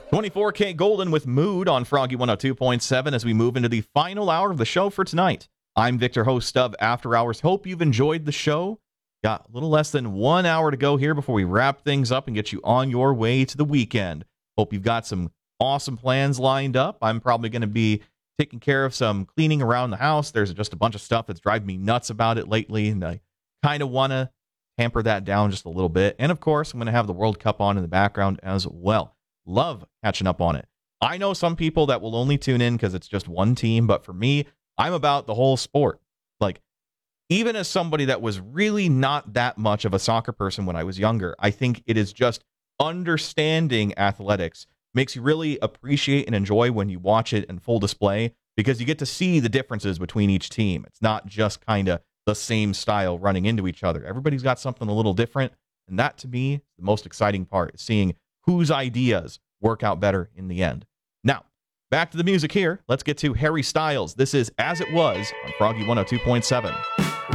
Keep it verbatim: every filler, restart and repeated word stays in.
twenty-four K Golden with Mood on Froggy one oh two point seven as we move into the final hour of the show for tonight. I'm Victor, host of After Hours. Hope you've enjoyed the show. Got a little less than one hour to go here before we wrap things up and get you on your way to the weekend. Hope you've got some awesome plans lined up. I'm probably going to be taking care of some cleaning around the house. There's just a bunch of stuff that's driving me nuts about it lately, and I kind of want to tamper that down just a little bit. And, of course, I'm going to have the World Cup on in the background as well. Love catching up on it. I know some people that will only tune in because it's just one team, but for me, I'm about the whole sport. Like, even as somebody that was really not that much of a soccer person when I was younger, I think it is just understanding athletics makes you really appreciate and enjoy when you watch it in full display, because you get to see the differences between each team. It's not just kind of the same style running into each other. Everybody's got something a little different, and that, to me, is the most exciting part, is seeing whose ideas work out better in the end. Now, back to the music here. Let's get to Harry Styles. This is As It Was on Froggy one oh two point seven.